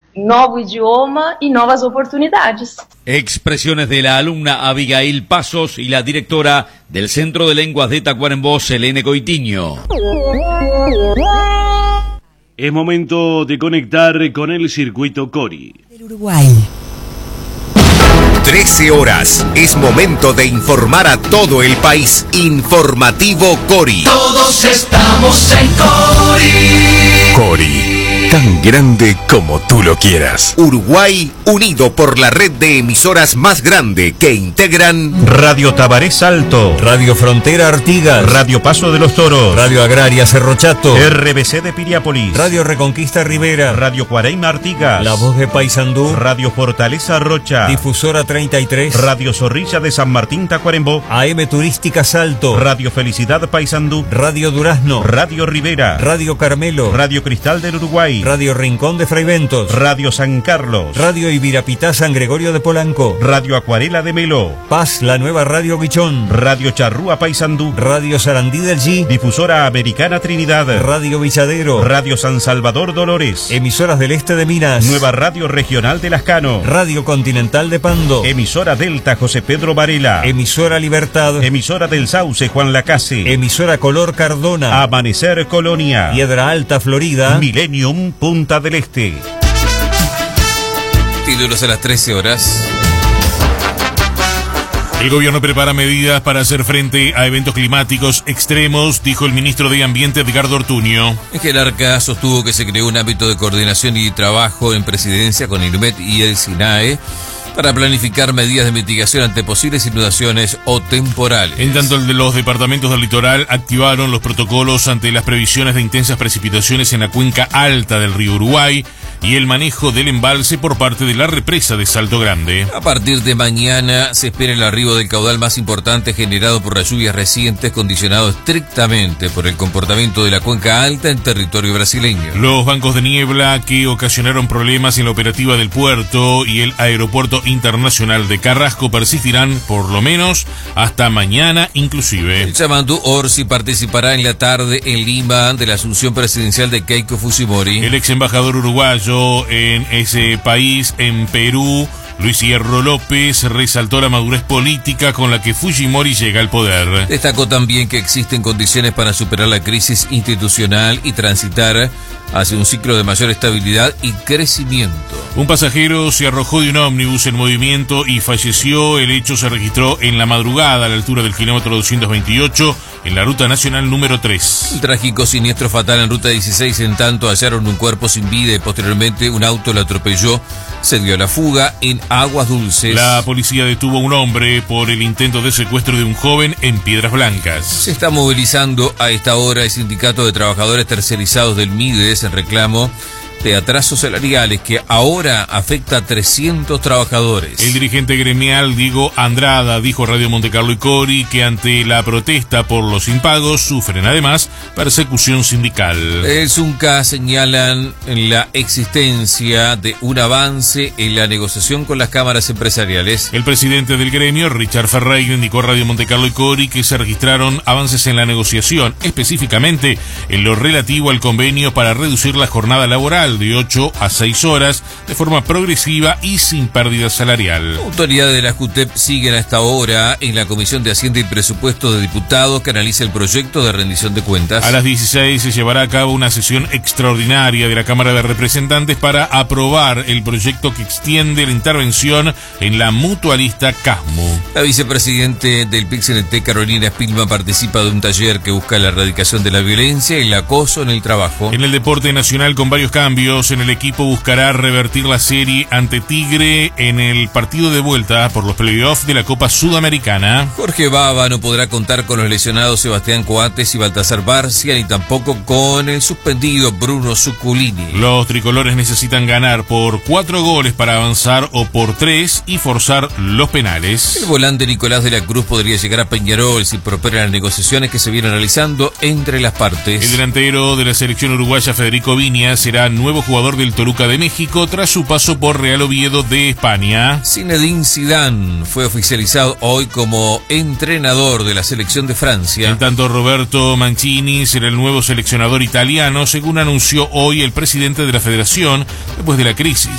novo idioma e novas oportunidades. Expresiones de la alumna Abigail Pasos y la directora del Centro de Lenguas de Tacuarembó, Selene Coitiño. Es momento de conectar con el circuito Cori. Del Uruguay. 13 horas. Es momento de informar a todo el país. Informativo Cori. Todos estamos en Cori. Cori. Tan grande como tú lo quieras. Uruguay, unido por la red de emisoras más grande que integran Radio Tabaré Salto, Radio Frontera Artigas, Radio Paso de los Toros, Radio Agraria Cerro Chato, RBC de Piriápolis, Radio Reconquista Rivera, Radio Cuareima Artigas, La Voz de Paysandú, Radio Fortaleza Rocha, Difusora 33, Radio Zorrilla de San Martín Tacuarembó, AM Turística Salto, Radio Felicidad Paysandú, Radio Durazno, Radio Rivera, Radio Carmelo, Radio Cristal del Uruguay, Radio Rincón de Fraiventos, Radio San Carlos, Radio Ibirapitá San Gregorio de Polanco, Radio Acuarela de Melo, Paz, la nueva Radio Guichón, Radio Charrúa Paysandú, Radio Sarandí del G, Difusora Americana Trinidad, Radio Villadero, Radio San Salvador Dolores, Emisoras del Este de Minas, Nueva Radio Regional de Lascano, Radio Continental de Pando, Emisora Delta José Pedro Varela, Emisora Libertad, Emisora del Sauce Juan Lacase, Emisora Color Cardona, Amanecer Colonia, Piedra Alta Florida, Millennium Punta del Este. Títulos a las 13 horas. El gobierno prepara medidas para hacer frente a eventos climáticos extremos, dijo el ministro de Ambiente Edgardo Ortuño. Es que el ARCA sostuvo que se creó un ámbito de coordinación y trabajo en presidencia con el INUMED y el SINAE para planificar medidas de mitigación ante posibles inundaciones o temporales. En tanto, los departamentos del litoral activaron los protocolos ante las previsiones de intensas precipitaciones en la cuenca alta del río Uruguay y el manejo del embalse por parte de la represa de Salto Grande. A partir de mañana se espera el arribo del caudal más importante generado por las lluvias recientes, condicionado estrictamente por el comportamiento de la cuenca alta en territorio brasileño. Los bancos de niebla que ocasionaron problemas en la operativa del puerto y el aeropuerto internacional de Carrasco persistirán por lo menos hasta mañana inclusive. El Yamandu Orsi participará en la tarde en Lima de la asunción presidencial de Keiko Fujimori. El ex embajador uruguayo en ese país, en Perú, Luis Hierro López, resaltó la madurez política con la que Fujimori llega al poder. Destacó también que existen condiciones para superar la crisis institucional y transitar hacia un ciclo de mayor estabilidad y crecimiento. Un pasajero se arrojó de un ómnibus en movimiento y falleció. El hecho se registró en la madrugada a la altura del kilómetro 228 en la ruta nacional número 3. El trágico siniestro fatal en ruta 16, en tanto hallaron un cuerpo sin vida y posteriormente un auto lo atropelló. Se dio a la fuga en Aguas Dulces. La policía detuvo a un hombre por el intento de secuestro de un joven en Piedras Blancas. Se está movilizando a esta hora el sindicato de trabajadores tercerizados del MIDES en reclamo de atrasos salariales que ahora afecta a 300 trabajadores. El dirigente gremial Diego Andrada dijo a Radio Montecarlo y Cori que ante la protesta por los impagos sufren además persecución sindical. El ZUNCA señalan la existencia de un avance en la negociación con las cámaras empresariales. El presidente del gremio, Richard Ferreira, indicó a Radio Montecarlo y Cori que se registraron avances en la negociación, específicamente en lo relativo al convenio para reducir la jornada laboral de 8 a 6 horas de forma progresiva y sin pérdida salarial. Autoridades de la JUTEP siguen a esta hora en la Comisión de Hacienda y Presupuesto de Diputados que analiza el proyecto de rendición de cuentas. A las 16 se llevará a cabo una sesión extraordinaria de la Cámara de Representantes para aprobar el proyecto que extiende la intervención en la mutualista CASMU. La vicepresidente del PIC-CNT, Carolina Spilman, participa de un taller que busca la erradicación de la violencia y el acoso en el trabajo. En el deporte nacional, con varios cambios, en el equipo buscará revertir la serie ante Tigre en el partido de vuelta por los playoffs de la Copa Sudamericana. Jorge Baba no podrá contar con los lesionados Sebastián Coates y Baltasar Barcia, ni tampoco con el suspendido Bruno Zuculini. Los tricolores necesitan ganar por 4 goles para avanzar o por 3 y forzar los penales. El volante Nicolás de la Cruz podría llegar a Peñarol si prosperan las negociaciones que se vienen realizando entre las partes. El delantero de la selección uruguaya, Federico Viña, será nuevo jugador del Toluca de México tras su paso por Real Oviedo de España. Zinedine Zidane fue oficializado hoy como entrenador de la selección de Francia. En tanto, Roberto Mancini será el nuevo seleccionador italiano, según anunció hoy el presidente de la federación después de la crisis